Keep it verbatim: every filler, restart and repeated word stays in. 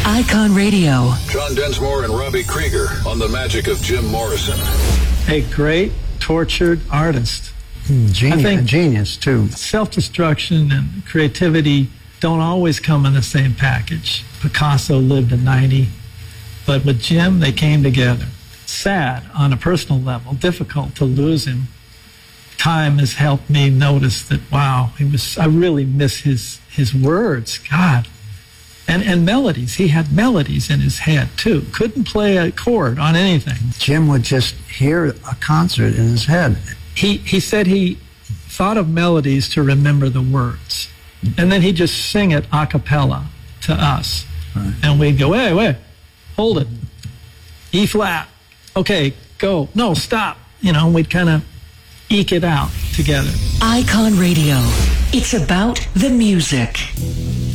Icon Radio. John Densmore and Robbie Krieger on the magic of Jim Morrison. A great tortured artist. Genius, I think genius, too. Self-destruction and creativity don't always come in the same package. Picasso lived to ninety, but with Jim, they came together. Sad on a personal level, difficult to lose him. Time has helped me notice that, wow, he was, I really miss his, his words, God. And, and melodies. He had melodies in his head, too. Couldn't play a chord on anything. Jim would just hear a concert in his head. He, he said he thought of melodies to remember the words. And then he'd just sing it a cappella to us. Right. And we'd go, wait, wait, hold it. E flat. Okay, go. No, stop. You know, we'd kind of eke it out together. Icon Radio. It's about the music.